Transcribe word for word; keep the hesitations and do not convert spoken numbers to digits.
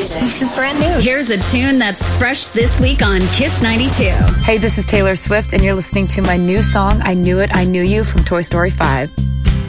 music. This is brand new. Here's a tune that's fresh this week on Kiss ninety-two. Hey, this is Taylor Swift, and you're listening to my new song, I Knew It, I Knew You, from Toy Story five.